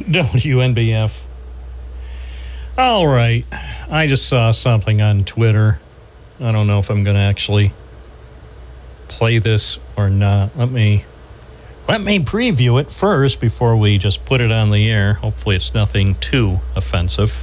WNBF. All right. I just saw something on Twitter. I don't know if I'm going to actually play this or not. Let me preview it first before we just put it on the air. Hopefully it's nothing too offensive.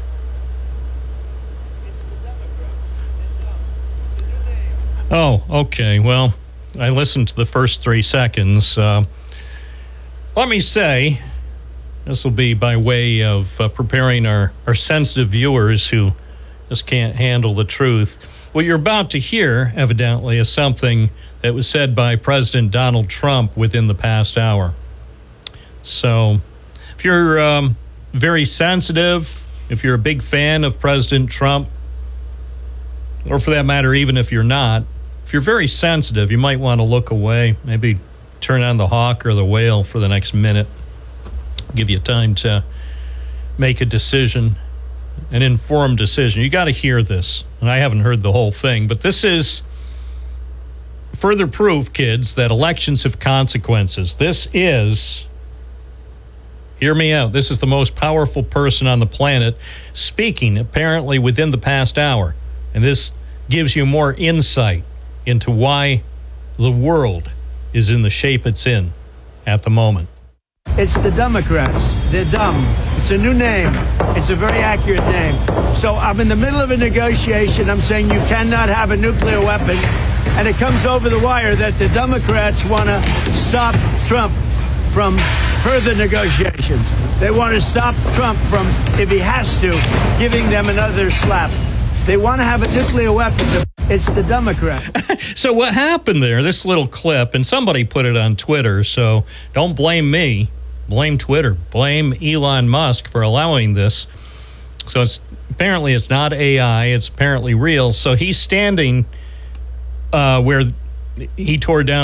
Oh, okay. Well, I listened to the first 3 seconds. Let me say, this will be by way of preparing our sensitive viewers who just can't handle the truth. What you're about to hear, evidently, is something that was said by President Donald Trump within the past hour. So if you're very sensitive, if you're a big fan of President Trump, or for that matter, even if you're not, if you're very sensitive, you might want to look away, maybe turn on the Hawk or the Whale for the next minute. Give you time to make a decision, an informed decision. You got to hear this, and I haven't heard the whole thing, but this is further proof, kids, that elections have consequences. This is, hear me out, this is the most powerful person on the planet speaking, apparently within the past hour, and this gives you more insight into why the world is in the shape it's in at the moment. It's the Democrats. They're dumb. It's a new name. It's a very accurate name. So I'm in the middle of a negotiation. I'm saying you cannot have a nuclear weapon. And it comes over the wire that the Democrats want to stop Trump from further negotiations. They want to stop Trump from, if he has to, giving them another slap. They want to have a nuclear weapon. It's the Democrats. So what happened there, this little clip, and somebody put it on Twitter, so don't blame me. Blame Twitter. Blame Elon Musk for allowing this. So apparently it's not AI. It's apparently real. So he's standing where he tore down